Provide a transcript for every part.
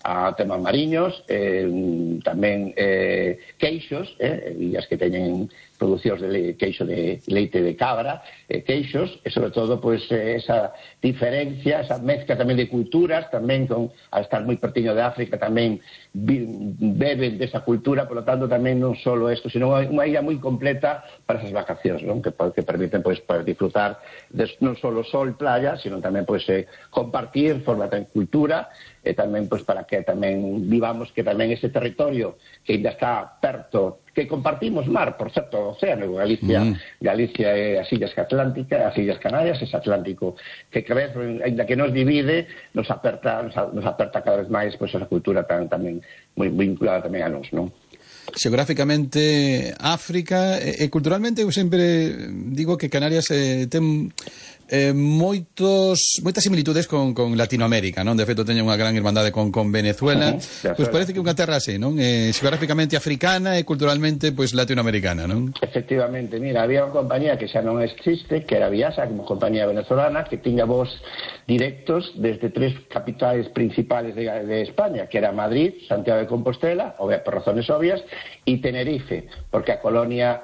a temas mariños, tamén queixos, illas que teñen producións de queixo de leite de cabra, queixos, e sobre todo pois esa diferencia, esa mezcla tamén de culturas, tamén al estar moi pertiño de África tamén beben desa cultura, por lo tanto tamén non só isto, sino unha illa moi completa para esas vacacións, non? Que permiten pois disfrutar non só sol, playa, sino tamén pois compartir, formar tamén cultura, e tamén pois para que tamén vivamos que tamén ese territorio que ainda está perto, que compartimos mar, por certo, océano, Galicia e as Illas Atlánticas, as Illas Canarias, ese Atlántico que crece, ainda que nos divide, nos aperta cada vez máis pois esa cultura tamén moi vinculada tamén a nós, non? Xeográficamente África e culturalmente eu sempre digo que Canarias ten moitas similitudes con Latinoamérica, non? De feito teñen unha gran irmandade con Venezuela. Pois parece que unha terra así, non? Xeográficamente africana e culturalmente pois latinoamericana, non? Efectivamente, mira, había unha compañía que xa non existe, que era Viasa, como compañía venezolana, que tiña voos directos desde 3 capitales principales de España, que era Madrid, Santiago de Compostela, por razones obvias, e Tenerife, porque a colonia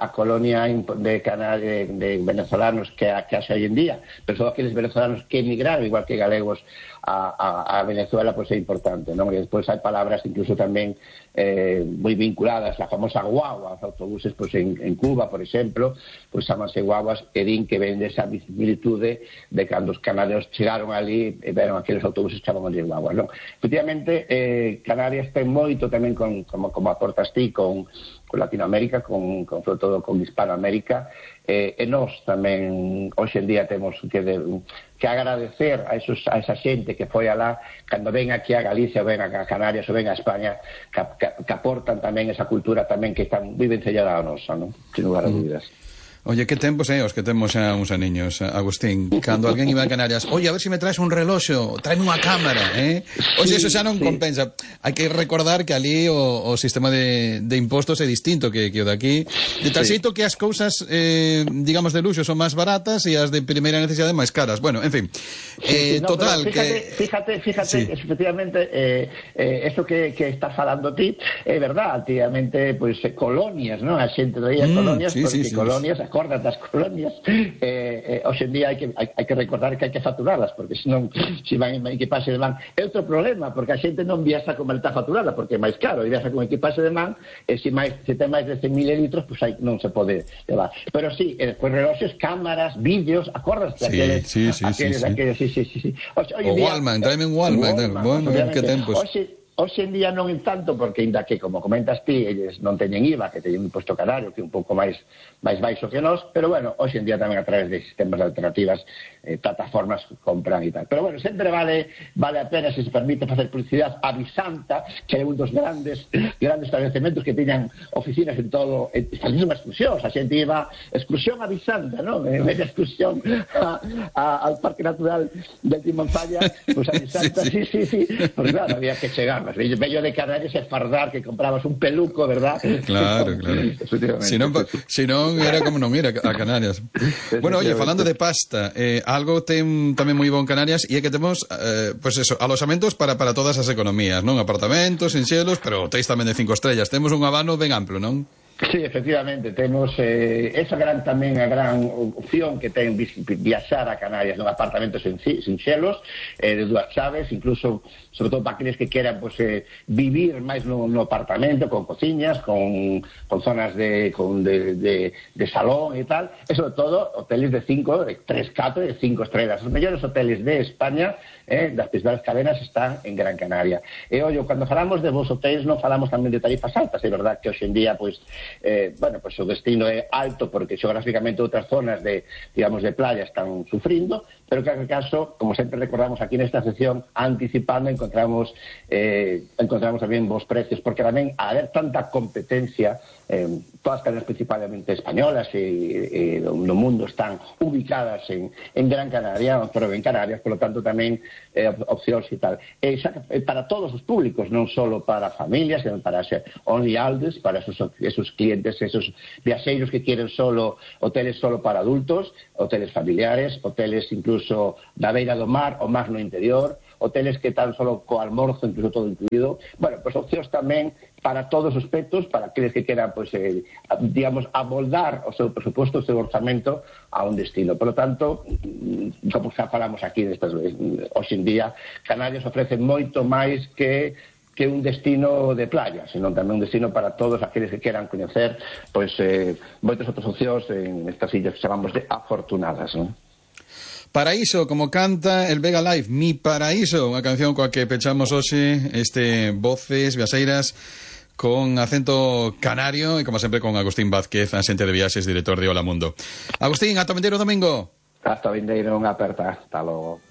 de venezolanos que haxe hoy en día, pero son aqueles venezolanos que emigraron, igual que galegos, a Venezuela, pois é importante, non? E despois hai palabras incluso tamén moi vinculadas, a famosa guagua, os autobuses pois en Cuba, por exemplo, pois chamanse guaguas, e din que ven desa similitude de cando os canarios chegaron ali e veron aqueles autobuses chaman ali guaguas, non? Efectivamente, Canarias ten moito tamén como aportas ti con Latinoamérica, sobre todo con Hispanoamérica, e nós tamén hoxe en día temos que agradecer a esa xente que foi alá cando ven aquí a Galicia, ven a Canarias ou ven a España, que aportan tamén esa cultura tamén que viven sellada a nosa, non? Sin lugar a dúbidas. Oye, que tempos os que temos xa uns aniños, Agustín, cando alguén iba a Canarias, oye, a ver se me traes un reloxo, traeme unha cámara, Oxe, eso xa non compensa. Hai que recordar que ali o sistema de impostos é distinto que o de aquí, de tal xeito que as cousas, digamos, de luxo son máis baratas e as de primeira necesidade máis caras. Bueno, en fin, total, Fíjate, efectivamente, eso que estás falando ti, é verdad, antiguamente, pois, colonias, non? A xente traía colonias, porque colonias, acordas das colonias, hoxe en día hai que recordar que hai que faturarlas, porque senón se van en equipaxe de man é outro problema, porque a xente non viaxa con maleta faturada, porque é máis caro, e viaxa con equipaxe de man, e se ten máis de 100 mililitros, pois aí non se pode levar. Pero sí, despois reloxes, cámaras, vídeos, acordas daqueles? Sí. O Wallman, traeme un Wallman, bueno, que tempos. Hoxe en día non en tanto, porque ainda que, como comentas ti, eles non teñen IVA, que teñen un imposto canario que é un pouco máis baixo que nós, pero bueno, hoxe en día tamén a través de sistemas de alternativas, plataformas compran e tal. Pero bueno, sempre vale a pena, se permite, facer publicidade a Visanta, que é un dos grandes estabelecementos que tiñan oficinas en todo, facendo unha excursión, a xente iba excursión a Visanta, non? En vez de excursión ao Parque Natural del Timonfalla, pues a Visanta, sí, porque claro, había que chegar. Bello de Canarias é fardar, que comprabas un peluco, verdad? Claro. Si non era como non ir a Canarias. Bueno, oye, falando de pasta, algo ten tamén moi bon Canarias, e é que temos, pues eso, alosamentos para todas as economías, non? Apartamentos, enxelos, pero hotéis tamén de 5 estrellas. Temos un abano ben amplo, non? Sí, efectivamente, temos esa gran opción que ten viaxar a Canarias, non? Apartamentos sinxelos, de 2 chaves, incluso, sobre todo para aqueles que queran vivir máis no apartamento, con cociñas, con zonas de salón e tal, e sobre todo hoteles de 5, de 3, 4 e de 5 estrellas. Os mellores hoteles de España, das principales cadenas, están en Gran Canaria. E, ollo, cando falamos de vos hoteles non falamos tamén de tarifas altas, é verdad que hoxe en día, pois, o destino é alto porque xeográficamente outras zonas de playa están sufrindo, pero que en caso, como sempre recordamos aquí nesta sección, anticipando, encontramos tamén bons precios, porque tamén a haber tanta competencia, todas as cadenas principalmente españolas e no mundo están ubicadas en Gran Canaria, pero en Canarias, por lo tanto tamén opcións e tal. Para todos os públicos, non só para familias, sino para only adults, para esos clientes, esos viaxeiros que quieren hoteles solo para adultos, hoteles familiares, hoteles incluso da beira do mar ou máis no interior, hoteles que tan solo co almorzo, incluso todo incluído. Bueno, pues opcións tamén para todos os aspectos, para aqueles que queran, pues, digamos, amoldar o seu presupuesto, o seu orzamento a un destino. Por lo tanto, como xa falamos aquí destas veces, hoxe en día, Canarias ofrece moito máis que un destino de playa, sino tamén un destino para todos aqueles que queran coñecer, pois, moitas outras opcións en estas illas que chamamos de afortunadas, non? Paraíso, como canta el Vega Live, Mi Paraíso, unha canción coa que pechamos hoxe este Voces Viaxeiras con acento canario e, como sempre, con Agustín Vázquez, axente de viaxes, director de Hola Mundo. Agustín, ata o vindeiro domingo. Hasta o vindeiro, unha aperta. Hasta logo.